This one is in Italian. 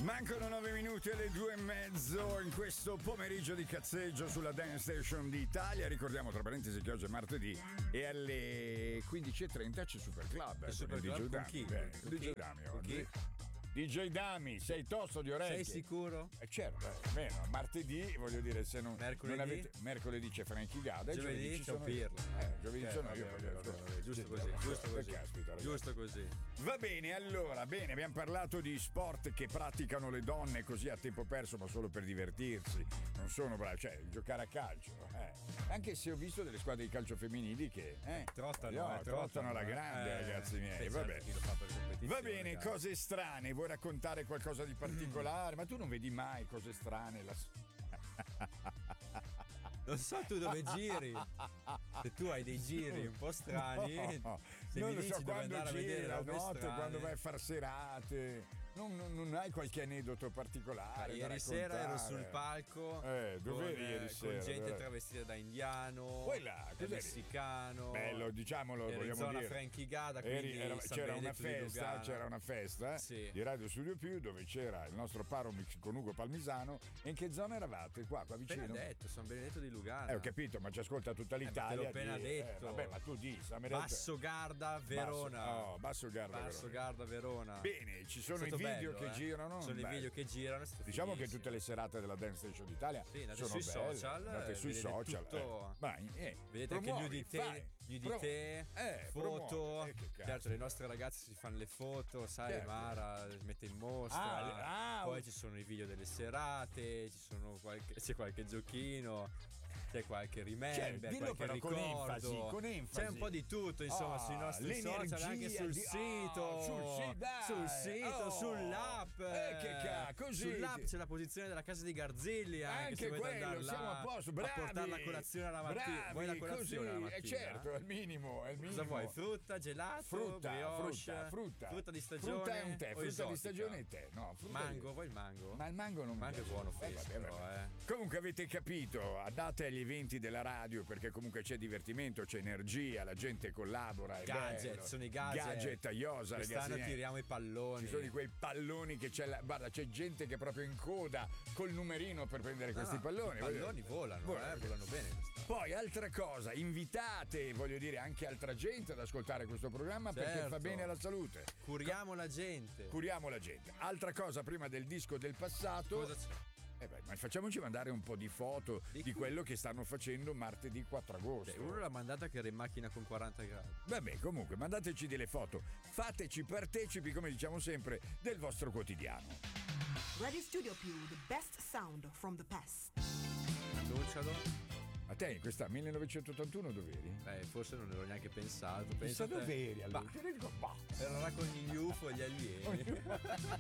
Mancano 9 minuti alle 2:30 in questo pomeriggio di cazzeggio sulla Dance Station d'Italia. Ricordiamo tra parentesi che oggi è martedì e alle 15:30 c'è Super Club. Super Club con chi? DJ Dami oggi. DJ Dami, sei tosto di orecchie? Sei sicuro? Certo, almeno martedì, voglio dire, se non mercoledì, mercoledì c'è Frankie Gada, giovedì c'è Pirlo. Giovedì sono io. Giusto così. Va bene, allora, abbiamo parlato di sport che praticano le donne così a tempo perso, ma solo per divertirsi. Non sono bravi, cioè giocare a calcio. Anche se ho visto delle squadre di calcio femminili che trottano alla grande, ragazzi miei. Va bene, cose strane. Vuoi raccontare qualcosa di particolare? Ma tu non vedi mai cose strane? Non so tu dove giri. Se tu hai dei giri un po' strani, se non mi dici so, dove andare a vedere la robe notte, strane. quando vai a far serate. Non hai qualche aneddoto particolare? Ieri sera ero sul palco con gente travestita da indiano, da messicano. Bello, diciamolo, ero vogliamo in zona dire. Frankie Gada, c'era una festa di Radio Studio Più dove c'era il nostro Paromix con Ugo Palmisano. E in che zona eravate? Qua vicino? Appena detto, San Benedetto di Lugano. Ho capito, ma ci ascolta tutta l'Italia. Te l'ho appena detto. Vabbè, ma tu di Basso Garda, Verona. Basso Garda, Verona. Bene, ci sono i video che girano. Sono i video che girano. Diciamo che tutte le serate della Dance Station d'Italia sono sui belle. social. Andate sui social. Vedete anche nudité, foto. Certo, le nostre ragazze si fanno le foto, sai, certo. Mara mette in mostra. Poi ci sono i video delle serate, c'è qualche giochino. C'è qualche remember, qualche ricordo, con enfasi. C'è un po' di tutto, insomma, sui nostri social, anche sul sito, sull'app. Così. Sull'app c'è la posizione della casa di Garzilli, anche se quello, siamo a posto, bravi. A portare la colazione alla mattina. Vuoi la colazione alla mattina? Certo, è il minimo. Cosa vuoi? Frutta, gelato, brioche, frutta di stagione. Frutta e un tè, frutta di stagione e tè. No, mango, vuoi il mango? Ma il mango non mi piace. È buono fresco, Comunque avete capito, andate agli eventi della radio perché comunque c'è divertimento, c'è energia, la gente collabora. Sono i gadget a iosa, ragazzi. Quest'anno tiriamo i palloni. Ci sono di quei palloni che guarda, c'è gente che è proprio in coda col numerino per prendere questi palloni. I palloni volano bene. Poi altra cosa, invitate, voglio dire, anche altra gente ad ascoltare questo programma, certo, perché fa bene alla salute. Curiamo la gente. Altra cosa prima del disco del passato. Cosa c'è? Ma facciamoci mandare un po' di foto di quello che stanno facendo martedì 4 agosto. Uno l'ha mandata che era in macchina con 40 gradi. Vabbè, comunque, mandateci delle foto. Fateci partecipi, come diciamo sempre, del vostro quotidiano. Radio Studio Più, the best sound from the past. Annuncialo. A te in questa 1981 dov'eri? Forse non ero neanche pensato. Pensa dov'eri allora? Ero là con gli UFO e gli alieni.